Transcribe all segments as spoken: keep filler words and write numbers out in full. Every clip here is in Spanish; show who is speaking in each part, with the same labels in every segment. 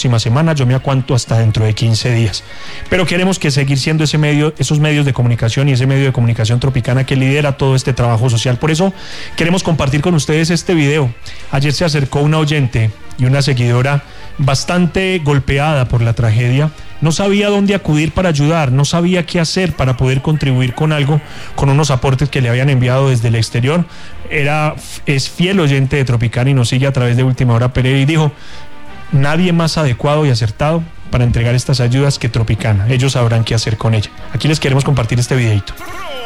Speaker 1: próxima semana, yo me aguanto hasta dentro de quince días. Pero queremos que seguir siendo ese medio, esos medios de comunicación y ese medio de comunicación Tropicana que lidera todo este trabajo social. Por eso queremos compartir con ustedes este video. Ayer se acercó una oyente y una seguidora bastante golpeada por la tragedia. No sabía dónde acudir para ayudar, no sabía qué hacer para poder contribuir con algo, con unos aportes que le habían enviado desde el exterior. Era, es fiel oyente de Tropicana y nos sigue a través de Última Hora Pereira y dijo: nadie más adecuado y acertado para entregar estas ayudas que Tropicana. Ellos sabrán qué hacer con ella. Aquí les queremos compartir este videito.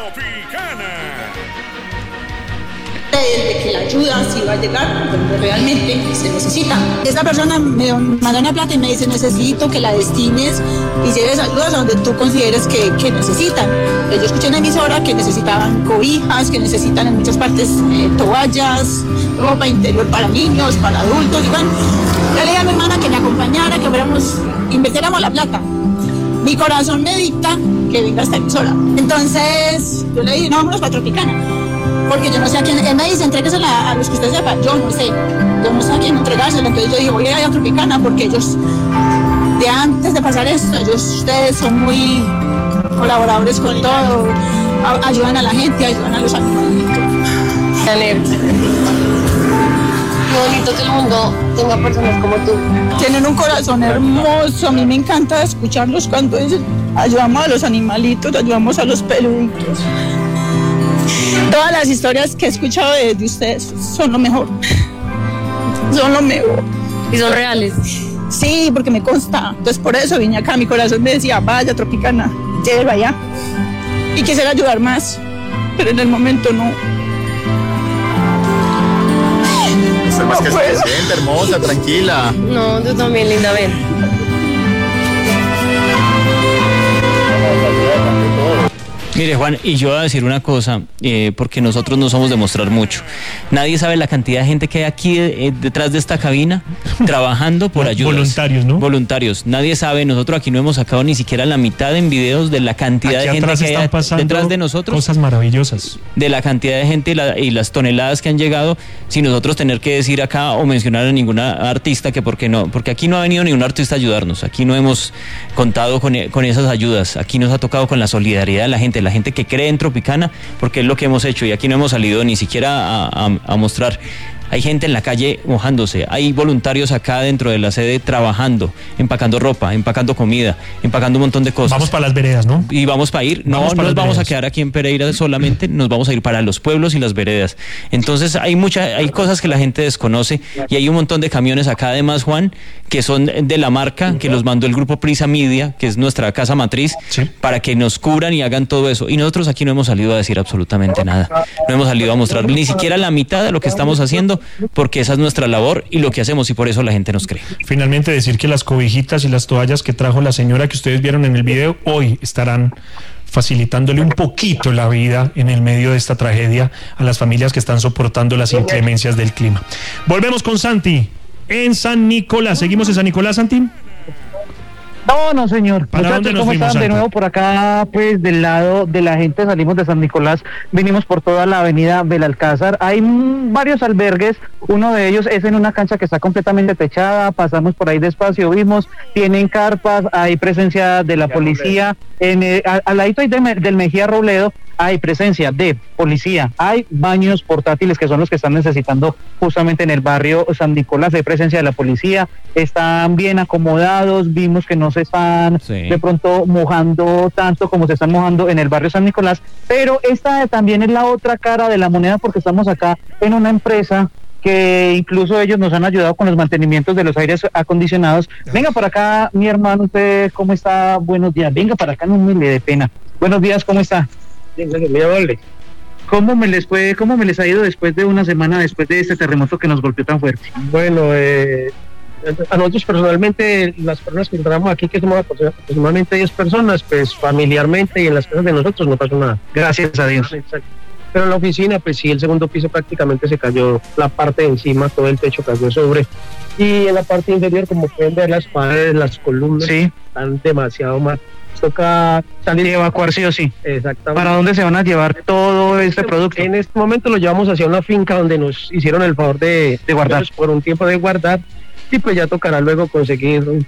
Speaker 2: De que la ayuda sí va a llegar donde realmente se necesita. Esta persona me manda una plata y me dice: necesito que la destines y lleves ayudas a donde tú consideres que, que necesitan. Yo escuché en la emisora que necesitaban cobijas, que necesitan en muchas partes eh, toallas, ropa interior para niños, para adultos. Y bueno, yo le dije a mi hermana que me acompañara, que fuéramos, invirtiéramos la plata. Mi corazón me dicta que venga a esta emisora. Entonces yo le dije: no, vámonos para Tropicana. Porque yo no sé a quién, él me dice: entréguesela a los que usted sepa. Yo no sé, yo no sé a quién entregársela. Entonces yo dije: voy a ir a Tropicana, porque ellos, de antes de pasar esto, ellos, ustedes son muy colaboradores con todo, a, ayudan a la gente, ayudan a los animalitos.
Speaker 3: Qué bonito que el mundo tenga personas como tú.
Speaker 2: Tienen un corazón hermoso, a mí me encanta escucharlos cuando dicen: ayudamos a los animalitos, ayudamos a los peluditos. Todas las historias que he escuchado de, de ustedes son lo mejor. Son lo mejor.
Speaker 3: ¿Y son reales?
Speaker 2: Sí, porque me consta. Entonces por eso vine acá. Mi corazón me decía: vaya, Tropicana, llévelo allá. Y quisiera ayudar más, pero en el momento no.
Speaker 4: Estás más que suficiente, hermosa, tranquila.
Speaker 3: No, tú también, linda, ven.
Speaker 5: Mire, Juan, y yo voy a decir una cosa, eh, porque nosotros no somos de mostrar mucho. Nadie sabe la cantidad de gente que hay aquí eh, detrás de esta cabina trabajando por ayudas.
Speaker 1: Voluntarios, ¿no?
Speaker 5: Voluntarios. Nadie sabe, nosotros aquí no hemos sacado ni siquiera la mitad en videos de la cantidad
Speaker 1: aquí
Speaker 5: de gente que hay detrás de nosotros.
Speaker 1: Cosas maravillosas.
Speaker 5: De la cantidad de gente y, la, y las toneladas que han llegado, sin nosotros tener que decir acá o mencionar a ninguna artista, que porque no, porque aquí no ha venido ningún artista a ayudarnos. Aquí no hemos contado con, con esas ayudas. Aquí nos ha tocado con la solidaridad de la gente. La gente que cree en Tropicana, porque es lo que hemos hecho y aquí no hemos salido ni siquiera a, a, a mostrar. Hay gente en la calle mojándose, hay voluntarios acá dentro de la sede trabajando, empacando ropa, empacando comida, empacando un montón de cosas.
Speaker 1: Vamos para las veredas, ¿no?
Speaker 5: Y vamos para ir, no,
Speaker 1: vamos
Speaker 5: no nos vamos
Speaker 1: veredas.
Speaker 5: a quedar aquí en Pereira solamente, nos vamos a ir para los pueblos y las veredas. Entonces hay mucha, hay cosas que la gente desconoce y hay un montón de camiones acá además, Juan, que son de la marca, que los mandó el grupo Prisa Media, que es nuestra casa matriz,
Speaker 1: sí,
Speaker 5: para que nos cubran y hagan todo eso. Y nosotros aquí no hemos salido a decir absolutamente nada. No hemos salido a mostrar ni siquiera la mitad de lo que estamos haciendo, porque esa es nuestra labor y lo que hacemos y por eso la gente nos cree.
Speaker 1: Finalmente decir que las cobijitas y las toallas que trajo la señora que ustedes vieron en el video hoy estarán facilitándole un poquito la vida en el medio de esta tragedia a las familias que están soportando las inclemencias del clima. Volvemos con Santi en San Nicolás. ¿Seguimos en San Nicolás, Santi?
Speaker 6: No, no, señor.
Speaker 1: ¿Para
Speaker 6: Muchachos,
Speaker 1: dónde nos
Speaker 6: ¿cómo
Speaker 1: fuimos,
Speaker 6: están? De
Speaker 1: Santi?
Speaker 6: nuevo por acá, pues del lado de la gente salimos de San Nicolás, vinimos por toda la avenida Belalcázar. Hay mm, varios albergues, uno de ellos es en una cancha que está completamente techada, pasamos por ahí despacio, vimos, tienen carpas, hay presencia de la policía, en, eh, al, al ladito ahí de, del Mejía Robledo hay presencia de policía, hay baños portátiles que son los que están necesitando justamente en el barrio San Nicolás, hay presencia de la policía, están bien acomodados, vimos que no se están
Speaker 5: sí.
Speaker 6: de pronto mojando tanto como se están mojando en el barrio San Nicolás, pero esta también es la otra cara de la moneda porque estamos acá en una empresa que incluso ellos nos han ayudado con los mantenimientos de los aires acondicionados. Venga para acá, mi hermano, usted cómo está, buenos días, venga para acá, no me le dé pena. Buenos días, ¿cómo está? ¿Cómo me les fue, cómo me les ha ido después de una semana después de este terremoto que nos golpeó tan fuerte?
Speaker 7: Bueno, eh, a nosotros personalmente, las personas que entramos aquí, que somos aproximadamente diez personas, pues familiarmente y en las casas de nosotros no pasó nada.
Speaker 6: Gracias a Dios.
Speaker 7: Pero en la oficina, pues sí, el segundo piso prácticamente se cayó, la parte de encima, todo el techo cayó sobre. Y en la parte inferior, como pueden ver, las paredes, las columnas,
Speaker 6: sí,
Speaker 7: están demasiado mal. Toca
Speaker 6: salir y evacuar sí o sí.
Speaker 7: Exactamente.
Speaker 6: ¿Para dónde se van a llevar todo este producto?
Speaker 7: En este momento lo llevamos hacia una finca donde nos hicieron el favor de,
Speaker 6: de guardar
Speaker 7: por un tiempo de guardar y pues ya tocará luego conseguir